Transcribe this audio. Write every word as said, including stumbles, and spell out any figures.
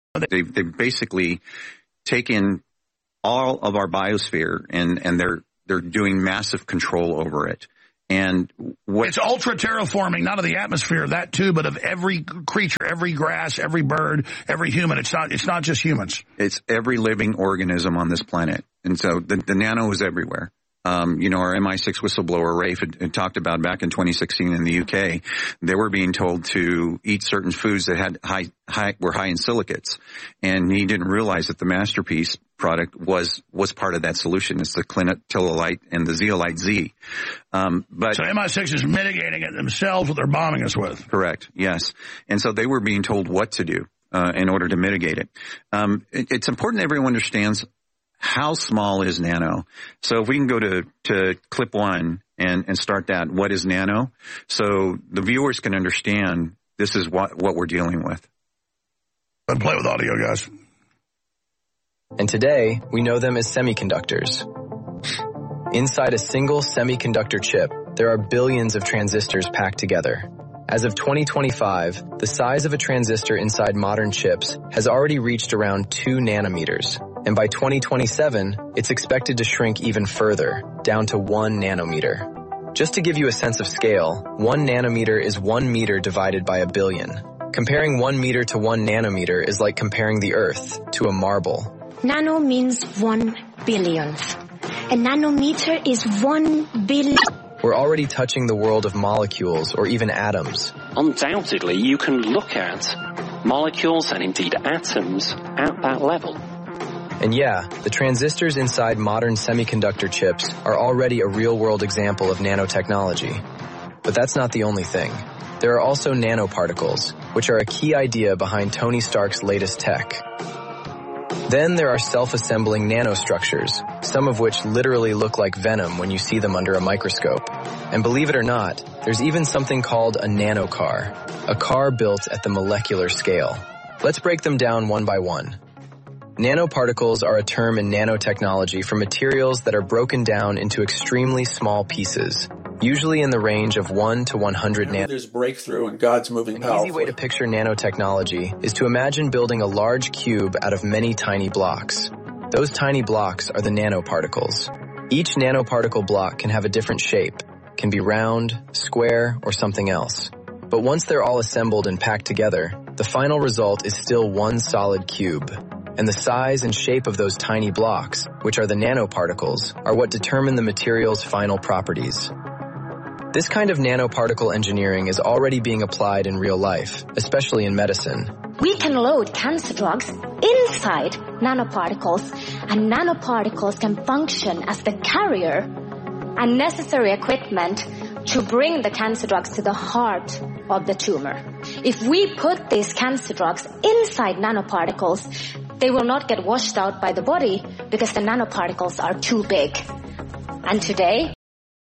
They've, they've basically taken all of our biosphere and, and they're they're doing massive control over it. And what it's ultra terraforming, not of the atmosphere, that too, but of every creature, every grass, every bird, every human. It's not it's not just humans. It's every living organism on this planet. And so the, the nano is everywhere. Um, you know, our M I six whistleblower, Rafe, had, had talked about back in twenty sixteen in the U K, they were being told to eat certain foods that had high, high, were high in silicates. And he didn't realize that the Masterpiece product was, was part of that solution. It's the clinotillolite and the zeolite Z. Um, but. So M I six is mitigating it themselves, what they're bombing us with. Correct. Yes. And so they were being told what to do, uh, in order to mitigate it. Um, it, it's important that everyone understands how small is nano? So if we can go to, to clip one and, and start that, what is nano? So the viewers can understand this is what, what we're dealing with. Let's play with audio, guys. And today, we know them as semiconductors. Inside a single semiconductor chip, there are billions of transistors packed together. As of twenty twenty-five, the size of a transistor inside modern chips has already reached around two nanometers. And by twenty twenty-seven, it's expected to shrink even further, down to one nanometer. Just to give you a sense of scale, one nanometer is one meter divided by a billion. Comparing one meter to one nanometer is like comparing the Earth to a marble. Nano means one billionth. A nanometer is one billion. We're already touching the world of molecules or even atoms. Undoubtedly, you can look at molecules and indeed atoms at that level. And yeah, the transistors inside modern semiconductor chips are already a real-world example of nanotechnology. But that's not the only thing. There are also nanoparticles, which are a key idea behind Tony Stark's latest tech. Then there are self-assembling nanostructures, some of which literally look like venom when you see them under a microscope. And believe it or not, there's even something called a nanocar, a car built at the molecular scale. Let's break them down one by one. Nanoparticles are a term in nanotechnology for materials that are broken down into extremely small pieces, usually in the range of one to one hundred nanometers. There's breakthrough and God's moving An powerfully. easy way to picture nanotechnology is to imagine building a large cube out of many tiny blocks. Those tiny blocks are the nanoparticles. Each nanoparticle block can have a different shape, can be round, square, or something else. But once they're all assembled and packed together, the final result is still one solid cube. And the size and shape of those tiny blocks, which are the nanoparticles, are what determine the material's final properties. This kind of nanoparticle engineering is already being applied in real life, especially in medicine. We can load cancer drugs inside nanoparticles, and nanoparticles can function as the carrier and necessary equipment to bring the cancer drugs to the heart of the tumor. If we put these cancer drugs inside nanoparticles, they will not get washed out by the body because the nanoparticles are too big. And today,